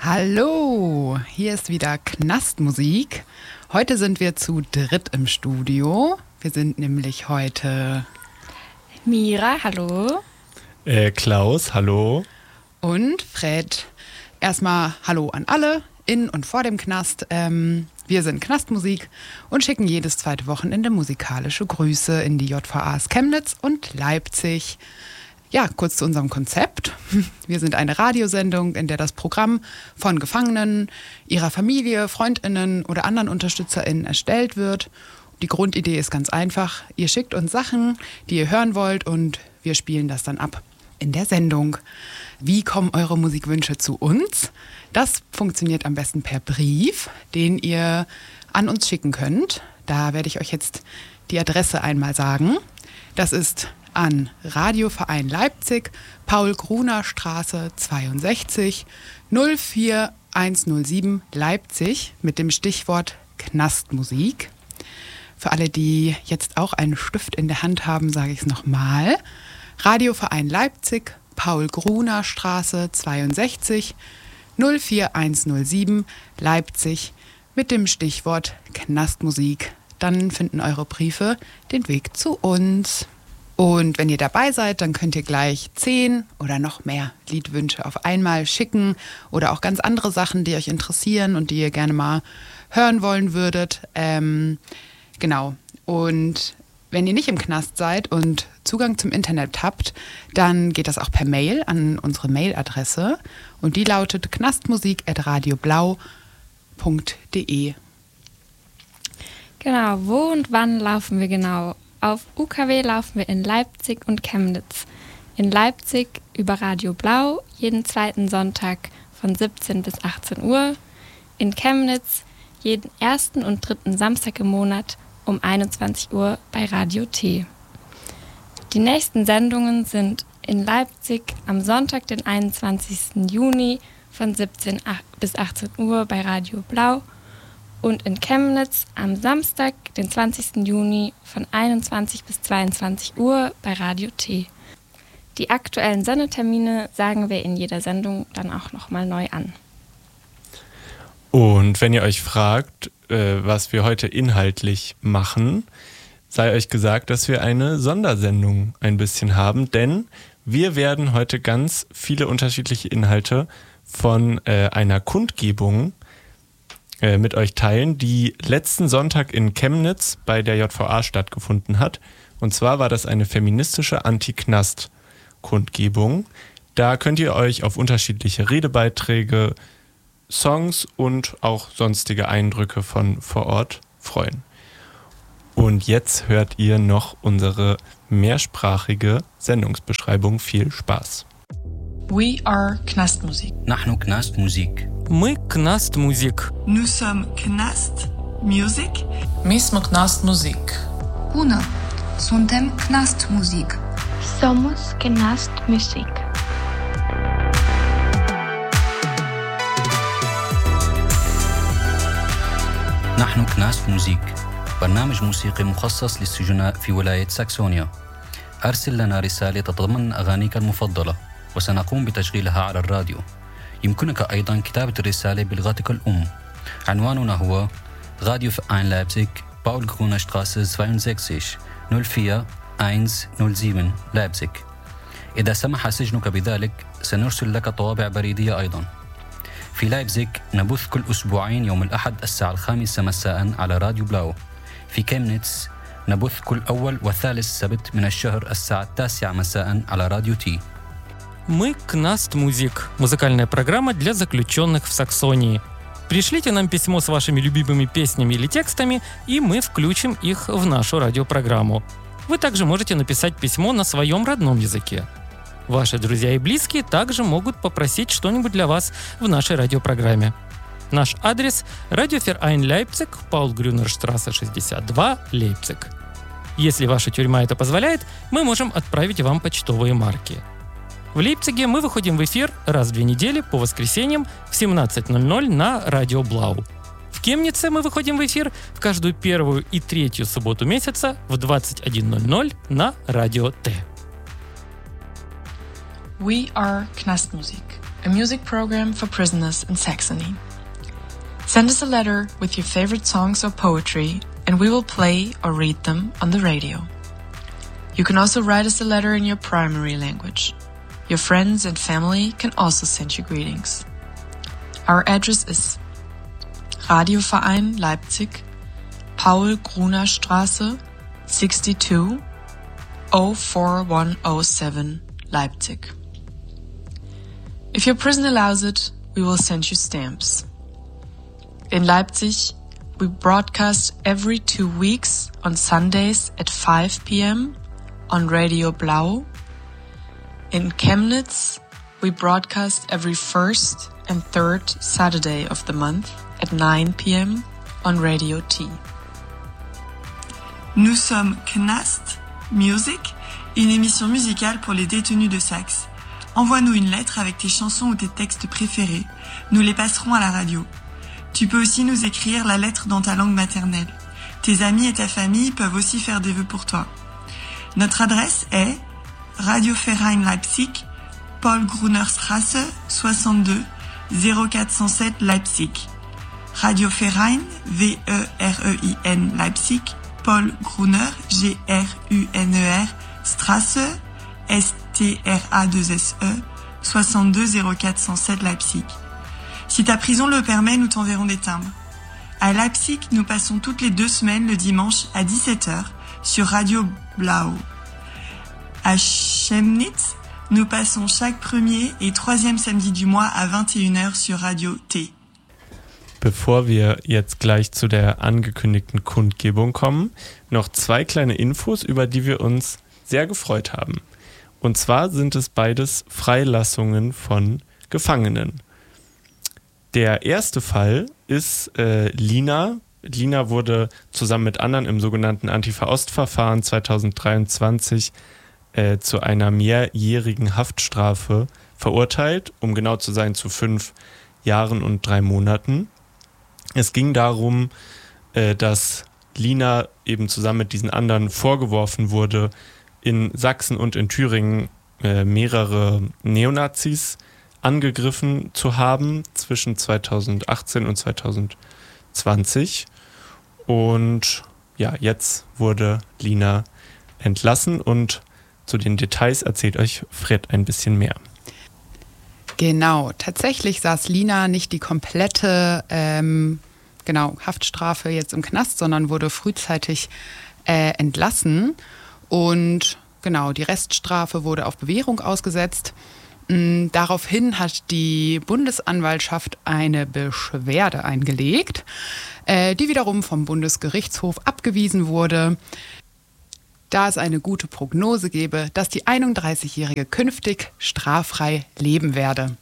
Hallo, hier ist wieder Knastmusik. Heute sind wir zu dritt im Studio. Wir sind nämlich heute Mira, hallo. Klaus, hallo. Und Fred. Erstmal Hallo an alle, in und vor dem Knast. Wir sind Knastmusik und schicken jedes zweite Wochenende musikalische Grüße in die JVAs Chemnitz und Leipzig. Ja, kurz zu unserem Konzept. Wir sind eine Radiosendung, in der das Programm von Gefangenen, ihrer Familie, FreundInnen oder anderen UnterstützerInnen erstellt wird. Die Grundidee ist ganz einfach. Ihr schickt uns Sachen, die ihr hören wollt, und wir spielen das dann ab in der Sendung. Wie kommen eure Musikwünsche zu uns? Das funktioniert am besten per Brief, den ihr an uns schicken könnt. Da werde ich euch jetzt die Adresse einmal sagen. Das ist an Radioverein Leipzig, Paul-Gruner-Straße 62 04107 Leipzig mit dem Stichwort Knastmusik. Für alle, die jetzt auch einen Stift in der Hand haben, sage ich es nochmal. Radioverein Leipzig, Paul-Gruner-Straße 62 04107 Leipzig mit dem Stichwort Knastmusik. Dann finden eure Briefe den Weg zu uns. Und wenn ihr dabei seid, dann könnt ihr gleich 10 oder noch mehr Liedwünsche auf einmal schicken oder auch ganz andere Sachen, die euch interessieren und die ihr gerne mal hören wollen würdet. Genau. Und wenn ihr nicht im Knast seid und Zugang zum Internet habt, dann geht das auch per Mail an unsere Mailadresse. Und die lautet knastmusik@radioblau.de. Genau, wo und wann laufen wir genau? Auf UKW laufen wir in Leipzig und Chemnitz. In Leipzig über Radio Blau jeden zweiten Sonntag von 17 bis 18 Uhr. In Chemnitz jeden ersten und dritten Samstag im Monat um 21 Uhr bei Radio T. Die nächsten Sendungen sind in Leipzig am Sonntag, den 21. Juni von 17 bis 18 Uhr bei Radio Blau und in Chemnitz am Samstag, den 20. Juni von 21 bis 22 Uhr bei Radio T. Die aktuellen Sendetermine sagen wir in jeder Sendung dann auch nochmal neu an. Und wenn ihr euch fragt, was wir heute inhaltlich machen, sei euch gesagt, dass wir eine Sondersendung ein bisschen haben, denn wir werden heute ganz viele unterschiedliche Inhalte von einer Kundgebung mit euch teilen, die letzten Sonntag in Chemnitz bei der JVA stattgefunden hat. Und zwar war das eine feministische Anti-Knast-Kundgebung. Da könnt ihr euch auf unterschiedliche Redebeiträge, Songs und auch sonstige Eindrücke von vor Ort freuen. Und jetzt hört ihr noch unsere mehrsprachige Sendungsbeschreibung. Viel Spaß. We are Knastmusik. نحن كناست موزيك. Мы Knastmusik. Nous sommes Knast Music. Mi smo Knastmusik. Bună! Suntem Knastmusik. Somos Knastmusik. نحن كناست موزيك، برنامج موسيقي مخصص للسجناء في ولاية ساكسونيا. أرسل لنا رسالة تتضمن أغانيك المفضلة وسنقوم بتشغيلها على الراديو. يمكنك أيضا كتابة الرسالة بلغتك الأم. عنواننا هو راديو فاين لايبزيغ باول غرونا شتراسة 62 04107 لايبزيغ. إذا سمح سجنك بذلك سنرسل لك طوابع بريدية أيضا. في لايبزيغ نبث كل أسبوعين يوم الأحد الساعة 5 مساء على راديو بلاو. في كيمنيتس نبث كل أول وثالث سبت من الشهر الساعة 9 مساء على راديو تي. Мы Knastmusik, музыкальная программа для заключенных в Саксонии. Пришлите нам письмо с вашими любимыми песнями или текстами, и мы включим их в нашу радиопрограмму. Вы также можете написать письмо на своем родном языке. Ваши друзья и близкие также могут попросить что-нибудь для вас в нашей радиопрограмме. Наш адрес – Радиоverein Leipzig, Paul-Gruner-Straße 62, Лейпциг. Если ваша тюрьма это позволяет, мы можем отправить вам почтовые марки. В Лейпциге мы выходим в эфир раз в 2 недели по воскресеньям в 17:00 на Радио Блау. В Кемнице мы выходим в эфир в каждую первую и третью субботу месяца в 21:00 на Радио Т. We are Knastmusik. a music program for prisoners in Saxony. Send us a letter with your favorite songs or poetry, and we will play or read them on the radio. You can also write us a letter in your primary language. Your friends and family can also send you greetings. Our address is Radioverein Leipzig, Paul-Gruner-Straße, 62, 04107, Leipzig. If your prison allows it, we will send you stamps. In Leipzig, we broadcast every 2 weeks on Sundays at 5 p.m. on Radio Blau. In Chemnitz, we broadcast every first and third Saturday of the month at 9 p.m. on Radio T. Nous sommes Knast Music, une émission musicale pour les détenus de Saxe. Envoie-nous une lettre avec tes chansons ou tes textes préférés. Nous les passerons à la radio. Tu peux aussi nous écrire la lettre dans ta langue maternelle. Tes amis et ta famille peuvent aussi faire des vœux pour toi. Notre adresse est Radioverein Leipzig, Paul-Gruner-Straße, 62, 0407 Leipzig. Radioverein, V-E-R-E-I-N Leipzig, Paul-Gruner, G-R-U-N-E-R, Straße, S-T-R-A-2-S-E, 62 0407 Leipzig. Si ta prison le permet, nous t'enverrons des timbres. À Leipzig, nous passons toutes les 2 semaines le dimanche à 17h sur Radio Blau. À Chemnitz, nous passons chaque premier et 3e samedi du mois à 21h sur Radio T. Bevor wir jetzt gleich zu der angekündigten Kundgebung kommen, noch 2 kleine Infos, über die wir uns sehr gefreut haben. Und zwar sind es beides Freilassungen von Gefangenen. Der erste Fall ist Lina. Lina wurde zusammen mit anderen im sogenannten Antifa-Ost-Verfahren 2023 zu einer mehrjährigen Haftstrafe verurteilt, um genau zu sein zu 5 Jahren und 3 Monaten. Es ging darum, dass Lina eben zusammen mit diesen anderen vorgeworfen wurde, in Sachsen und in Thüringen mehrere Neonazis angegriffen zu haben zwischen 2018 und 2020. Und ja, jetzt wurde Lina entlassen und zu den Details erzählt euch Fred ein bisschen mehr. Genau, tatsächlich saß Lina nicht die komplette Haftstrafe jetzt im Knast, sondern wurde frühzeitig entlassen. Und genau, die Reststrafe wurde auf Bewährung ausgesetzt. Daraufhin hat die Bundesanwaltschaft eine Beschwerde eingelegt, die wiederum vom Bundesgerichtshof abgewiesen wurde, da es eine gute Prognose gebe, dass die 31-Jährige künftig straffrei leben werde.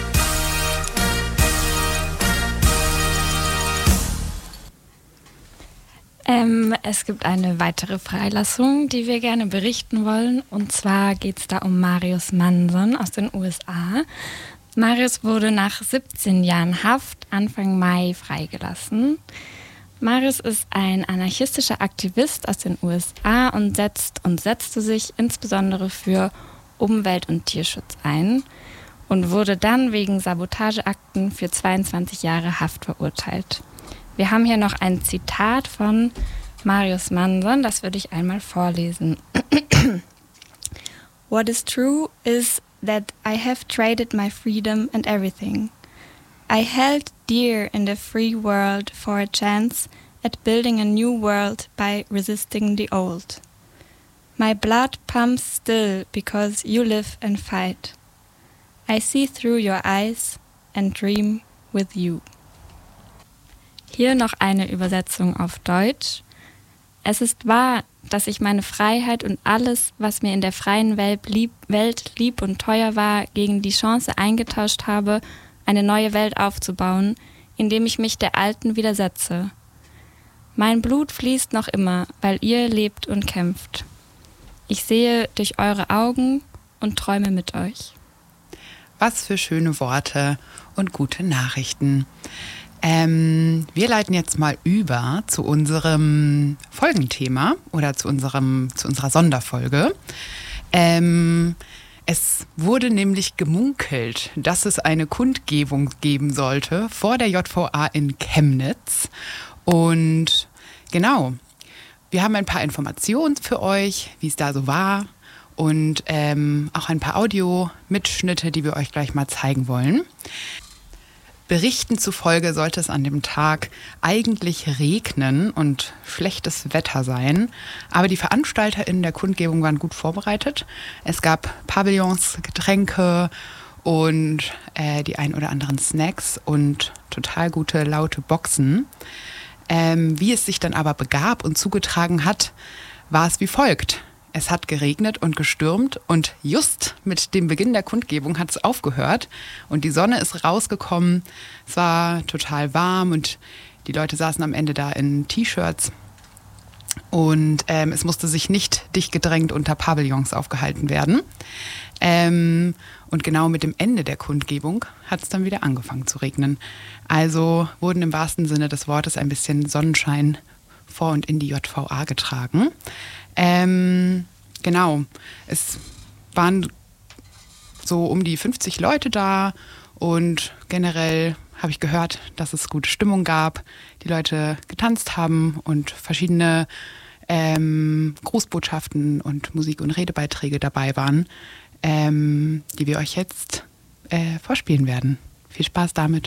Es gibt eine weitere Freilassung, die wir gerne berichten wollen. Und zwar geht es da um Marius Manson aus den USA. Marius wurde nach 17 Jahren Haft Anfang Mai freigelassen. Marius ist ein anarchistischer Aktivist aus den USA und setzte sich insbesondere für Umwelt- und Tierschutz ein und wurde dann wegen Sabotageakten für 22 Jahre Haft verurteilt. Wir haben hier noch ein Zitat von Marius Manson, das würde ich einmal vorlesen. What is true is that I have traded my freedom and everything. I held dear in the free world for a chance at building a new world by resisting the old. My blood pumps still because you live and fight. I see through your eyes and dream with you. Hier noch eine Übersetzung auf Deutsch. Es ist wahr, dass ich meine Freiheit und alles, was mir in der freien Welt lieb und teuer war, gegen die Chance eingetauscht habe, eine neue Welt aufzubauen, indem ich mich der alten widersetze. Mein Blut fließt noch immer, weil ihr lebt und kämpft. Ich sehe durch eure Augen und träume mit euch. Was für schöne Worte und gute Nachrichten. Wir leiten jetzt mal über zu unserem Folgenthema oder zu unserer Sonderfolge. Es wurde nämlich gemunkelt, dass es eine Kundgebung geben sollte vor der JVA in Chemnitz. Und genau, wir haben ein paar Informationen für euch, wie es da so war. Und auch ein paar Audio-Mitschnitte, die wir euch gleich mal zeigen wollen. Berichten zufolge sollte es an dem Tag eigentlich regnen und schlechtes Wetter sein. Aber die VeranstalterInnen der Kundgebung waren gut vorbereitet. Es gab Pavillons, Getränke und die ein oder anderen Snacks und total gute, laute Boxen. Wie es sich dann aber begab und zugetragen hat, war es wie folgt. Es hat geregnet und gestürmt und just mit dem Beginn der Kundgebung hat es aufgehört und die Sonne ist rausgekommen. Es war total warm und die Leute saßen am Ende da in T-Shirts und es musste sich nicht dicht gedrängt unter Pavillons aufgehalten werden. Und genau mit dem Ende der Kundgebung hat es dann wieder angefangen zu regnen. Also wurden im wahrsten Sinne des Wortes ein bisschen Sonnenschein vor und in die JVA getragen. Genau, es waren so um die 50 Leute da und generell habe ich gehört, dass es gute Stimmung gab, die Leute getanzt haben und verschiedene Grußbotschaften und Musik- und Redebeiträge dabei waren, die wir euch jetzt vorspielen werden. Viel Spaß damit.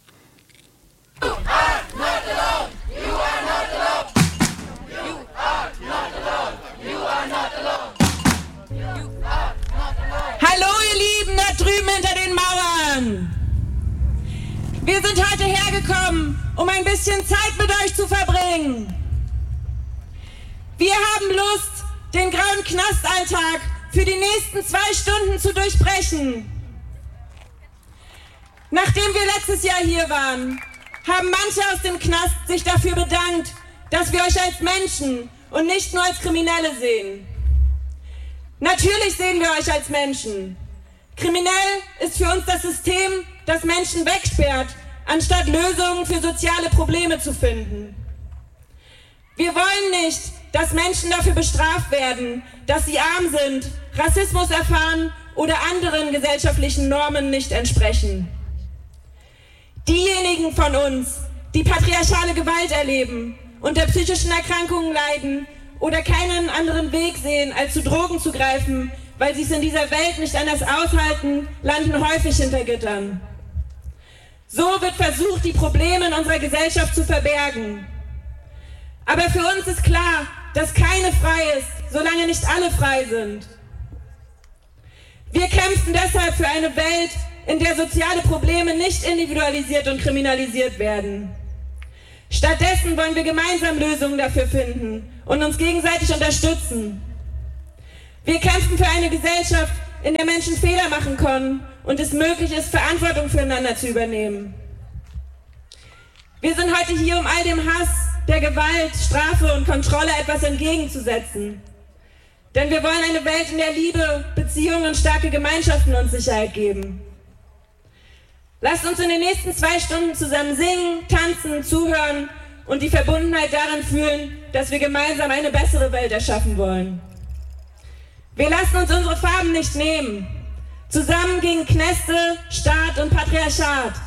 Hallo ihr Lieben da drüben hinter den Mauern. Wir sind heute hergekommen, um ein bisschen Zeit mit euch zu verbringen. Wir haben Lust, den grauen Knastalltag für die nächsten 2 Stunden zu durchbrechen. Nachdem wir letztes Jahr hier waren, haben manche aus dem Knast sich dafür bedankt, dass wir euch als Menschen und nicht nur als Kriminelle sehen. Natürlich sehen wir euch als Menschen. Kriminell ist für uns das System, das Menschen wegsperrt, anstatt Lösungen für soziale Probleme zu finden. Wir wollen nicht, dass Menschen dafür bestraft werden, dass sie arm sind, Rassismus erfahren oder anderen gesellschaftlichen Normen nicht entsprechen. Diejenigen von uns, die patriarchale Gewalt erleben, unter psychischen Erkrankungen leiden oder keinen anderen Weg sehen, als zu Drogen zu greifen, weil sie es in dieser Welt nicht anders aushalten, landen häufig hinter Gittern. So wird versucht, die Probleme in unserer Gesellschaft zu verbergen. Aber für uns ist klar, dass keine frei ist, solange nicht alle frei sind. Wir kämpfen deshalb für eine Welt, in der soziale Probleme nicht individualisiert und kriminalisiert werden. Stattdessen wollen wir gemeinsam Lösungen dafür finden und uns gegenseitig unterstützen. Wir kämpfen für eine Gesellschaft, in der Menschen Fehler machen können und es möglich ist, Verantwortung füreinander zu übernehmen. Wir sind heute hier, um all dem Hass, der Gewalt, Strafe und Kontrolle etwas entgegenzusetzen. Denn wir wollen eine Welt, in der Liebe, Beziehungen und starke Gemeinschaften uns Sicherheit geben. Lasst uns in den nächsten 2 Stunden zusammen singen, tanzen, zuhören und die Verbundenheit darin fühlen, dass wir gemeinsam eine bessere Welt erschaffen wollen. Wir lassen uns unsere Farben nicht nehmen. Zusammen gegen Knäste, Staat und Patriarchat.